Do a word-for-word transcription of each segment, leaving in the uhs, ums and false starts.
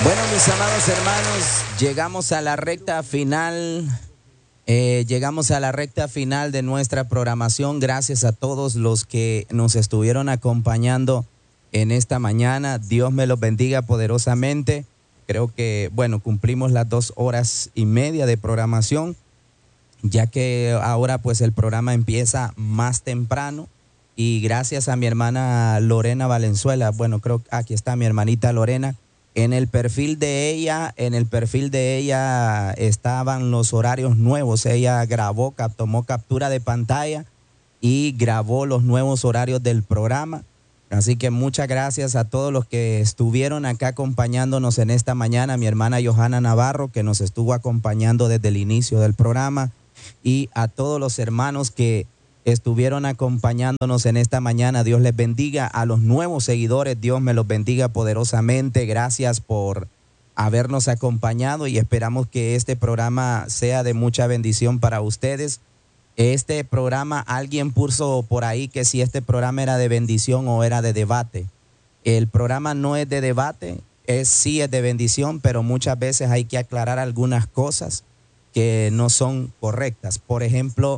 Bueno, mis amados hermanos, llegamos a la recta final, eh, llegamos a la recta final de nuestra programación. Gracias a todos los que nos estuvieron acompañando en esta mañana. Dios me los bendiga poderosamente. Creo que, bueno, cumplimos las dos horas y media de programación, ya que ahora pues el programa empieza más temprano. Y gracias a mi hermana Lorena Valenzuela, bueno, creo que aquí está mi hermanita Lorena. En el perfil de ella, en el perfil de ella estaban los horarios nuevos. Ella grabó, cap- tomó captura de pantalla y grabó los nuevos horarios del programa. Así que muchas gracias a todos los que estuvieron acá acompañándonos en esta mañana. Mi hermana Johanna Navarro, que nos estuvo acompañando desde el inicio del programa, y a todos los hermanos que estuvieron acompañándonos en esta mañana. Dios les bendiga. A los nuevos seguidores, Dios me los bendiga poderosamente. Gracias por habernos acompañado y esperamos que este programa sea de mucha bendición para ustedes. Este programa, alguien puso por ahí que si este programa era de bendición o era de debate. El programa no es de debate, es sí es de bendición, pero muchas veces hay que aclarar algunas cosas que no son correctas. Por ejemplo,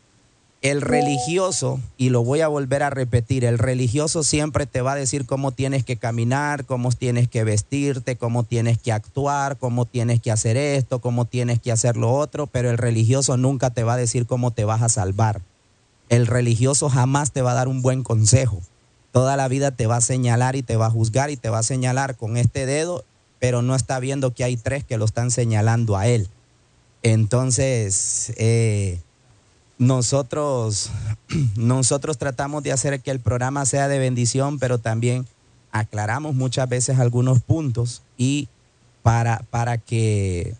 el religioso, y lo voy a volver a repetir, el religioso siempre te va a decir cómo tienes que caminar, cómo tienes que vestirte, cómo tienes que actuar, cómo tienes que hacer esto, cómo tienes que hacer lo otro, pero el religioso nunca te va a decir cómo te vas a salvar. El religioso jamás te va a dar un buen consejo. Toda la vida te va a señalar y te va a juzgar y te va a señalar con este dedo, pero no está viendo que hay tres que lo están señalando a él. Entonces, eh, nosotros, nosotros tratamos de hacer que el programa sea de bendición, pero también aclaramos muchas veces algunos puntos y para, para que,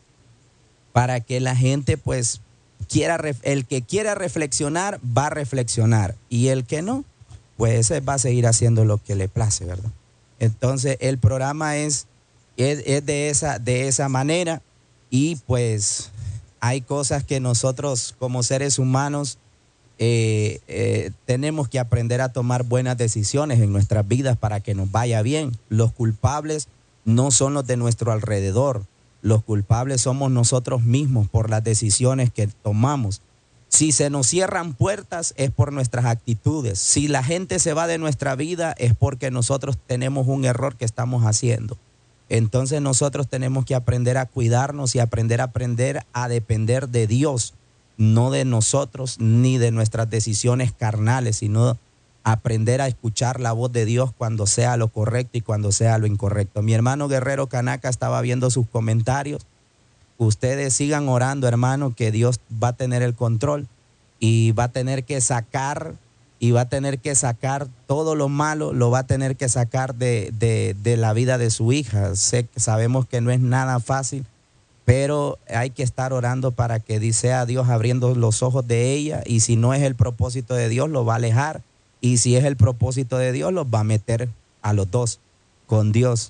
para que la gente pues quiera, el que quiera reflexionar va a reflexionar y el que no, pues ese va a seguir haciendo lo que le place, ¿verdad? Entonces el programa es, es, es de esa, de esa manera y pues hay cosas que nosotros como seres humanos eh, eh, tenemos que aprender a tomar buenas decisiones en nuestras vidas para que nos vaya bien. Los culpables no son los de nuestro alrededor, los culpables somos nosotros mismos por las decisiones que tomamos. Si se nos cierran puertas es por nuestras actitudes. Si la gente se va de nuestra vida es porque nosotros tenemos un error que estamos haciendo. Entonces nosotros tenemos que aprender a cuidarnos y aprender a aprender a depender de Dios, no de nosotros ni de nuestras decisiones carnales, sino aprender a escuchar la voz de Dios cuando sea lo correcto y cuando sea lo incorrecto. Mi hermano Guerrero Canaca estaba viendo sus comentarios. Ustedes sigan orando, hermano, que Dios va a tener el control y va a tener que sacar y va a tener que sacar todo lo malo, lo va a tener que sacar de, de, de la vida de su hija. Sé, sabemos que no es nada fácil, pero hay que estar orando para que sea Dios abriendo los ojos de ella, y si no es el propósito de Dios, lo va a alejar, y si es el propósito de Dios, los va a meter a los dos con Dios,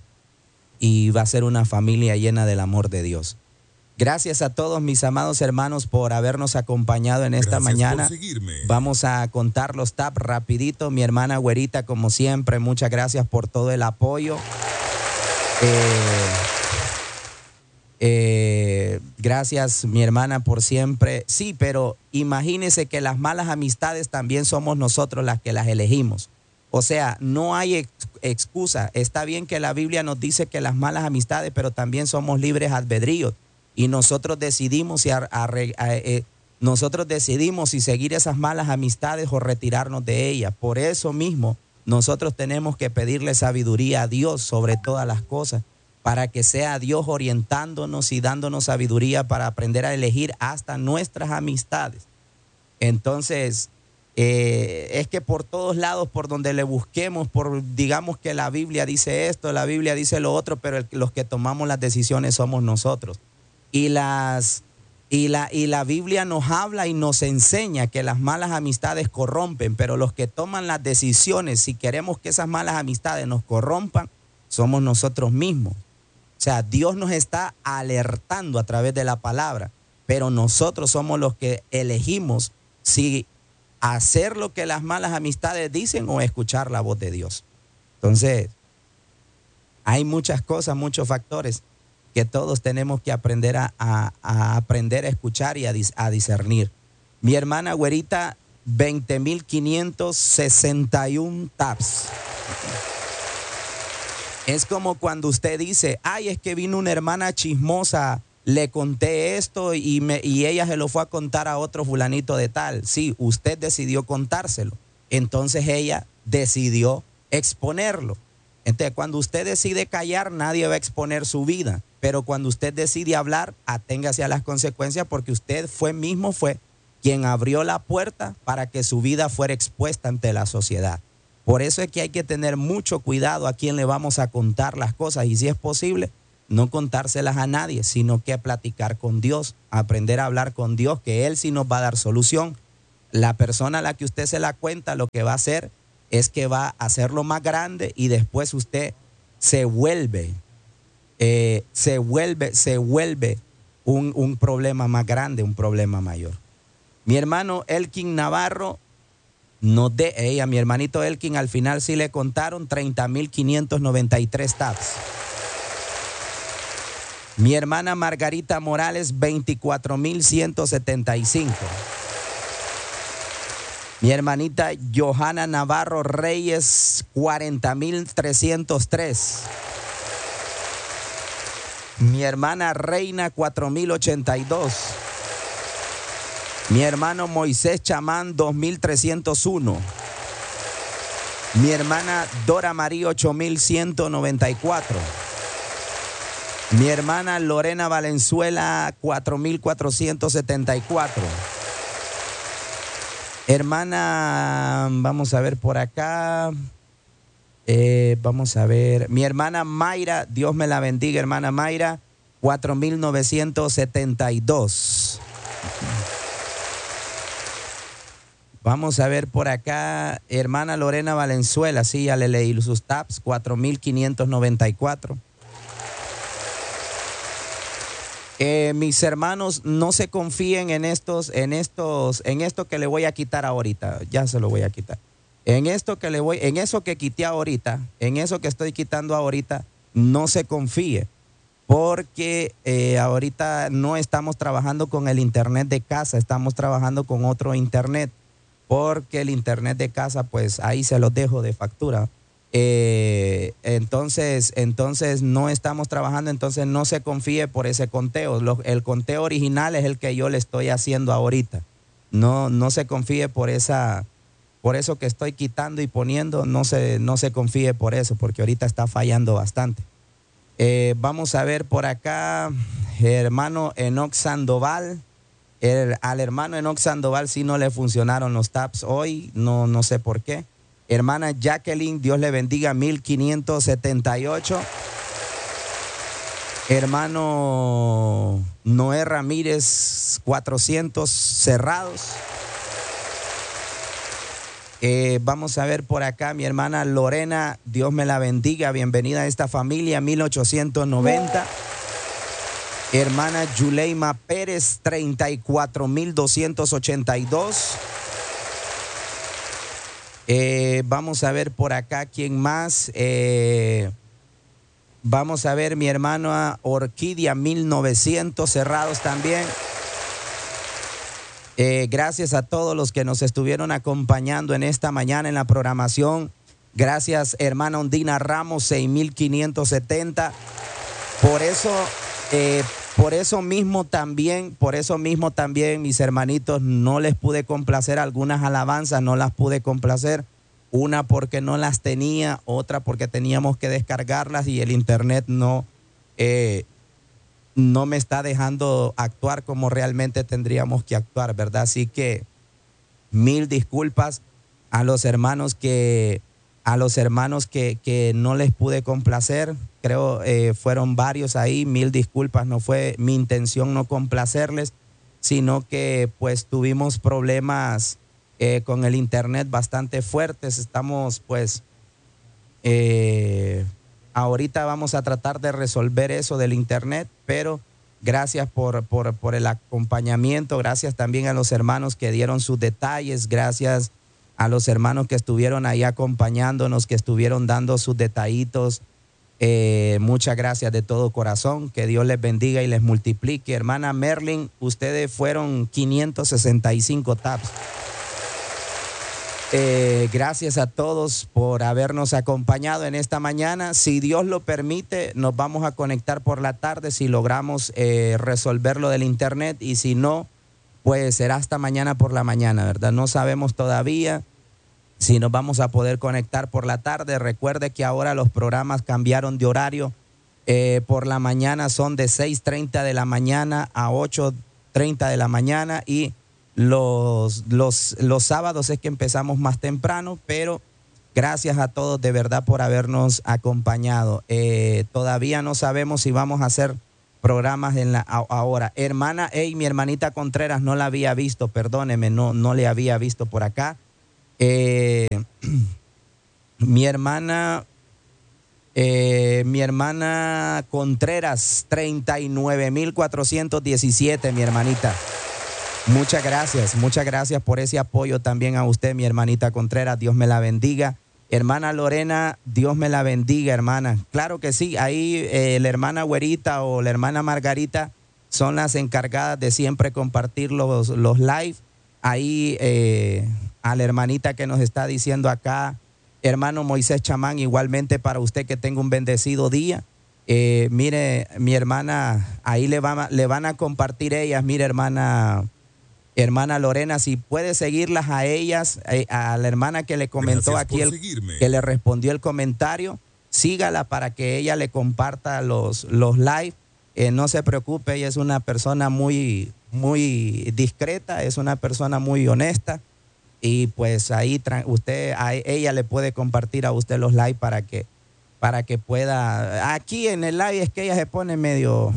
y va a ser una familia llena del amor de Dios. Gracias a todos mis amados hermanos por habernos acompañado en esta Gracias mañana. por seguirme. Vamos a contar los taps rapidito. Mi hermana Güerita, como siempre, muchas gracias por todo el apoyo. Eh, eh, gracias, mi hermana, por siempre. Sí, pero imagínese que las malas amistades también somos nosotros las que las elegimos. O sea, no hay ex excusa. Está bien que la Biblia nos dice que las malas amistades, pero también somos libres albedríos. Y nosotros decidimos si, a, a, a, eh, nosotros decidimos si seguir esas malas amistades o retirarnos de ellas. Por eso mismo, nosotros tenemos que pedirle sabiduría a Dios sobre todas las cosas, para que sea Dios orientándonos y dándonos sabiduría para aprender a elegir hasta nuestras amistades. Entonces, eh, es que por todos lados, por donde le busquemos, por digamos que la Biblia dice esto, la Biblia dice lo otro, pero el, los que tomamos las decisiones somos nosotros. Y, las, y, la, y la Biblia nos habla y nos enseña que las malas amistades corrompen, pero los que toman las decisiones, si queremos que esas malas amistades nos corrompan, somos nosotros mismos. O sea, Dios nos está alertando a través de la palabra, pero nosotros somos los que elegimos si hacer lo que las malas amistades dicen o escuchar la voz de Dios. Entonces, Hay muchas cosas, muchos factores que todos tenemos que aprender a, a, a aprender a escuchar y a, dis, a discernir. Mi hermana güerita, veinte mil quinientos sesenta y uno taps. Es como cuando usted dice, ay, es que vino una hermana chismosa, le conté esto y, me, y ella se lo fue a contar a otro fulanito de tal. Sí, usted decidió contárselo. Entonces ella decidió exponerlo. Entonces, cuando usted decide callar, nadie va a exponer su vida. Pero cuando usted decide hablar, aténgase a las consecuencias, porque usted fue mismo, fue quien abrió la puerta para que su vida fuera expuesta ante la sociedad. Por eso es que hay que tener mucho cuidado a quién le vamos a contar las cosas. Y si es posible, no contárselas a nadie, sino que platicar con Dios, aprender a hablar con Dios, que Él sí nos va a dar solución. La persona a la que usted se la cuenta, lo que va a hacer es que va a hacerlo más grande y después usted se vuelve, eh, se vuelve, se vuelve un, un problema más grande, un problema mayor. Mi hermano Elkin Navarro, no de ella, a mi hermanito Elkin al final sí le contaron treinta mil quinientos noventa y tres taps. Mi hermana Margarita Morales, veinticuatro mil ciento setenta y cinco. Mi hermanita Johanna Navarro Reyes, cuarenta mil trescientos tres. Mi hermana Reina, cuatro mil ochenta y dos. Mi hermano Moisés Chamán, dos mil trescientos uno. Mi hermana Dora María, ocho mil ciento noventa y cuatro. Mi hermana Lorena Valenzuela, cuatro mil cuatrocientos setenta y cuatro. Hermana, vamos a ver por acá, eh, vamos a ver, mi hermana Mayra, Dios me la bendiga, hermana Mayra, cuatro mil novecientos setenta y dos. Vamos a ver por acá, hermana Lorena Valenzuela, sí, ya le leí sus taps, cuatro mil quinientos noventa y cuatro. Eh, mis hermanos, no se confíen en estos, en estos, en esto que le voy a quitar ahorita. Ya se lo voy a quitar. En esto que le voy, en eso que quité ahorita, en eso que estoy quitando ahorita, no se confíe, porque eh, ahorita no estamos trabajando con el internet de casa, estamos trabajando con otro internet, porque el internet de casa, pues ahí se los dejo de factura. Eh, entonces, entonces no estamos trabajando, entonces no se confíe por ese conteo. Lo, el conteo original es el que yo le estoy haciendo ahorita. No, no se confíe por esa, por eso que estoy quitando y poniendo, no se, no se confíe por eso, porque ahorita está fallando bastante. Eh, vamos a ver por acá, hermano Enoch Sandoval. El, al hermano Enoch Sandoval sí no le funcionaron los taps hoy, no, no sé por qué. Hermana Jacqueline, Dios le bendiga, mil quinientos setenta y ocho. Hermano Noé Ramírez, cuatrocientos cerrados. Eh, vamos a ver por acá, mi hermana Lorena, Dios me la bendiga, bienvenida a esta familia, mil ochocientos noventa. Hermana Yuleima Pérez, treinta y cuatro mil doscientos ochenta y dos. Eh, vamos a ver por acá quién más. Eh, vamos a ver mi hermana Orquídea, mil novecientos cerrados también. Eh, gracias a todos los que nos estuvieron acompañando en esta mañana en la programación. Gracias, hermana Ondina Ramos, seis mil quinientos setenta. Por eso, eh, por eso mismo también, por eso mismo también, mis hermanitos, no les pude complacer algunas alabanzas, no las pude complacer. Una porque no las tenía, otra porque teníamos que descargarlas y el internet no, eh, no me está dejando actuar como realmente tendríamos que actuar, ¿verdad? Así que mil disculpas a los hermanos que, a los hermanos que, que no les pude complacer. Creo eh, fueron varios ahí, mil disculpas, no fue mi intención no complacerles, sino que pues tuvimos problemas eh, con el internet bastante fuertes. Estamos pues, eh, ahorita vamos a tratar de resolver eso del internet, pero gracias por, por, por el acompañamiento, gracias también a los hermanos que dieron sus detalles, gracias a los hermanos que estuvieron ahí acompañándonos, que estuvieron dando sus detallitos Eh, muchas gracias de todo corazón. Que Dios les bendiga y les multiplique. Hermana Merlin, ustedes fueron quinientos sesenta y cinco taps. Eh, gracias a todos por habernos acompañado en esta mañana. Si Dios lo permite, nos vamos a conectar por la tarde si logramos eh, resolver lo del internet, y si no, pues será hasta mañana por la mañana, ¿verdad? No sabemos todavía si nos vamos a poder conectar por la tarde. Recuerde que ahora los programas cambiaron de horario. Eh, por la mañana son de seis treinta de la mañana a ocho treinta de la mañana, y Los, los, los sábados es que empezamos más temprano, pero gracias a todos de verdad por habernos acompañado. Eh, todavía no sabemos si vamos a hacer programas en la, a, ahora. Hermana, hey, mi hermanita Contreras no la había visto, perdóneme, no, no le había visto por acá. Eh, mi hermana, eh, mi hermana Contreras, treinta y nueve mil cuatrocientos diecisiete, mi hermanita. Muchas gracias, muchas gracias por ese apoyo también a usted, mi hermanita Contreras. Dios me la bendiga. Hermana Lorena, Dios me la bendiga, hermana. Claro que sí, ahí eh, la hermana Güerita o la hermana Margarita son las encargadas de siempre compartir los, los live. Ahí eh, a la hermanita que nos está diciendo acá, hermano Moisés Chamán, igualmente para usted que tenga un bendecido día. Eh, mire, mi hermana, ahí le, va, le van a compartir ellas, mire, hermana... Hermana Lorena, si puede seguirlas a ellas, eh, a la hermana que le comentó Gracias aquí, el, que le respondió el comentario, sígala para que ella le comparta los, los live. Eh, no se preocupe, ella es una persona muy, muy discreta, es una persona muy honesta, y pues ahí usted, a ella le puede compartir a usted los live para que, para que pueda. Aquí en el live es que ella se pone medio...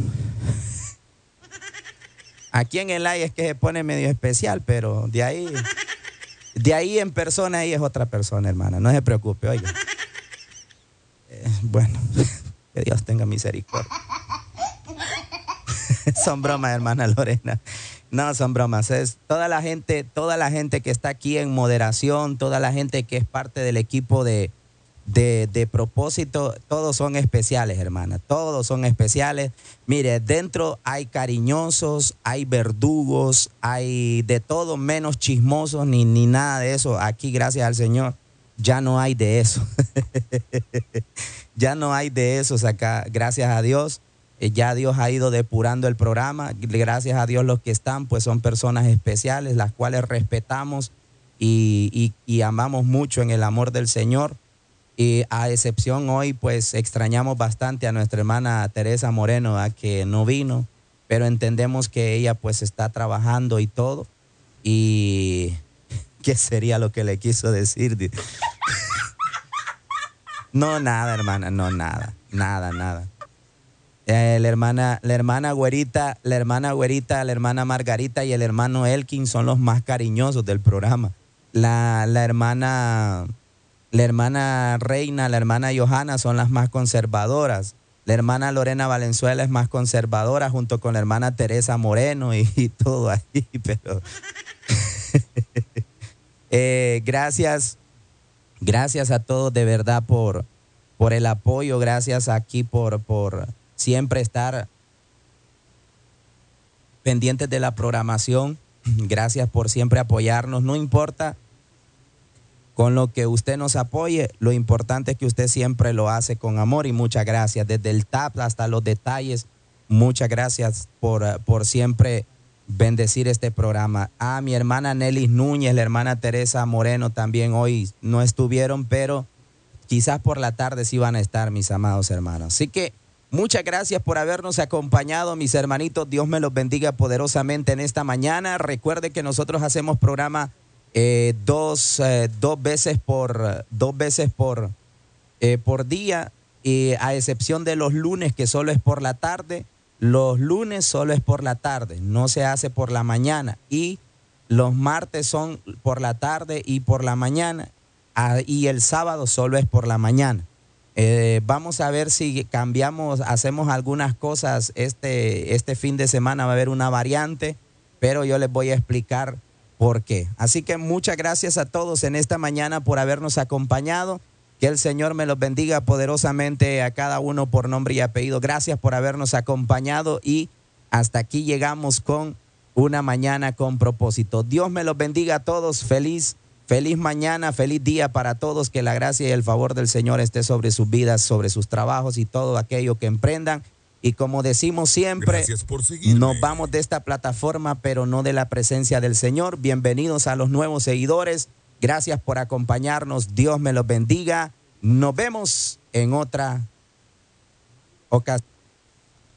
Aquí en el live es que se pone medio especial, pero de ahí, de ahí en persona, ahí es otra persona, hermana. No se preocupe, oiga. Eh, bueno, que Dios tenga misericordia. Son bromas, hermana Lorena. No, son bromas. Es toda la gente, toda la gente que está aquí en moderación, toda la gente que es parte del equipo de, de, de propósito, todos son especiales, hermana. Todos son especiales. Mire, dentro hay cariñosos, hay verdugos, hay de todo menos chismosos, ni, ni nada de eso. Aquí, gracias al Señor, ya no hay de eso. Ya no hay de esos acá, gracias a Dios. Eh, ya Dios ha ido depurando el programa. Gracias a Dios los que están, pues son personas especiales, las cuales respetamos y, y, y amamos mucho en el amor del Señor. Y a excepción hoy, pues extrañamos bastante a nuestra hermana Teresa Moreno, a que no vino, pero entendemos que ella pues está trabajando y todo. Y ¿qué sería lo que le quiso decir? No, nada, hermana, no, nada, nada, nada. Eh, la hermana, la hermana Güerita, la hermana Güerita, la hermana Margarita y el hermano Elkin son los más cariñosos del programa. La, la hermana... La hermana Reina, la hermana Johanna son las más conservadoras. La hermana Lorena Valenzuela es más conservadora, junto con la hermana Teresa Moreno y, y todo ahí. Pero eh, gracias, gracias a todos de verdad por, por el apoyo. Gracias aquí por, por siempre estar pendientes de la programación. Gracias por siempre apoyarnos. No importa con lo que usted nos apoye, lo importante es que usted siempre lo hace con amor, y muchas gracias. Desde el tap hasta los detalles, muchas gracias por, por siempre bendecir este programa. A mi hermana Nelly Núñez, la hermana Teresa Moreno también hoy no estuvieron, pero quizás por la tarde sí van a estar, mis amados hermanos. Así que muchas gracias por habernos acompañado, mis hermanitos. Dios me los bendiga poderosamente en esta mañana. Recuerde que nosotros hacemos programa Eh, dos, eh, dos veces por dos veces por, eh, por día, y a excepción de los lunes, que solo es por la tarde. Los lunes solo es por la tarde, no se hace por la mañana, y los martes son por la tarde y por la mañana, ah, y el sábado solo es por la mañana. Eh, vamos a ver si cambiamos, hacemos algunas cosas este, este fin de semana. Va a haber una variante, pero yo les voy a explicar por qué. Así que muchas gracias a todos en esta mañana por habernos acompañado. Que el Señor me los bendiga poderosamente a cada uno por nombre y apellido. Gracias por habernos acompañado y hasta aquí llegamos con una mañana con propósito. Dios me los bendiga a todos. Feliz, feliz mañana, feliz día para todos. Que la gracia y el favor del Señor esté sobre sus vidas, sobre sus trabajos y todo aquello que emprendan. Y como decimos siempre, nos vamos de esta plataforma, pero no de la presencia del Señor. Bienvenidos a los nuevos seguidores. Gracias por acompañarnos. Dios me los bendiga. Nos vemos en otra ocasión.